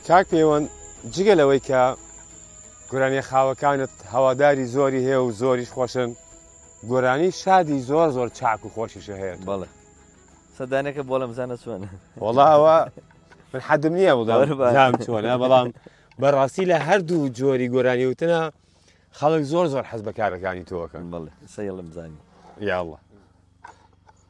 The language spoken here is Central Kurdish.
کاک پەیوەند جگە لەوەی کە گۆرانیە خاوەکانت هەواداری زۆری هەیە و زۆریش خۆشن گۆرانی شادی زۆر چاک و خۆشیشە هەیە بەڵێ سەدانێکە بۆ لە مزانە چۆنە وەڵاوە من حەدم نییە بڵام چۆنە بەڵام بەڕاستی لە هەردوو جۆری گۆرانی وتنە خەڵک زۆر حەز بە کارەکانی تۆەکەن بەڵێ سەیڵم زانی یا الله